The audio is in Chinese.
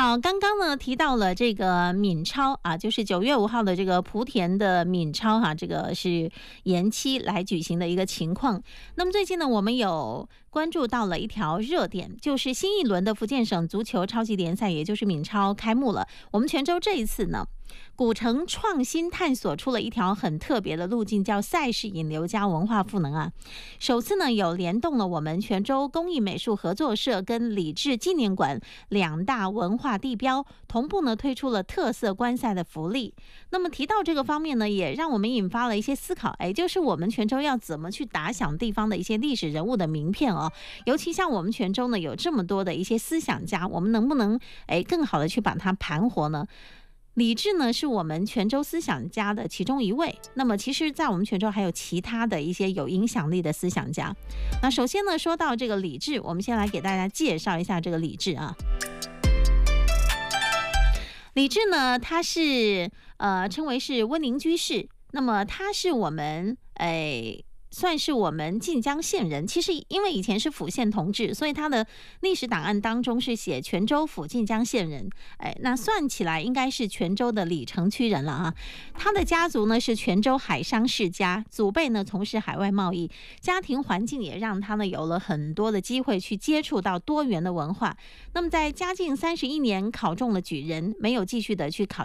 好，刚刚呢提到了这个闽超啊，就是9月5号的这个莆田的闽超哈，这个是延期来举行的一个情况。那么最近呢，我们有关注到了一条热点，就是新一轮的福建省足球超级联赛，也就是闽超开幕了。我们泉州这一次呢，古城创新探索出了一条很特别的路径，叫赛事引流加文化赋能啊。首次呢有联动了我们泉州工艺美术合作社跟李治纪念馆2大文化地标，同步呢推出了特色观赛的福利。那么提到这个方面呢，也让我们引发了一些思考，就是我们泉州要怎么去打响地方的一些历史人物的名片哦。尤其像我们泉州呢有这么多的一些思想家，我们能不能更好的去把它盘活呢？李治呢是我们泉州思想家的其中一位，那么其实在我们泉州还有其他的一些有影响力的思想家。那首先呢说到这个李治，我们先来给大家介绍一下这个李治啊。李治呢他是称为是温宁居士，那么他是我们算是我们晋江县人，其实因为以前是府县同治，所以他的历史档案当中是写泉州府晋江县人，那算起来应该是泉州的里城区人了啊。他的家族呢是泉州海商世家，祖辈呢从事海外贸易，家庭环境也让他呢有了很多的机会去接触到多元的文化。那么在嘉靖31年考中了举人，没有继续的去考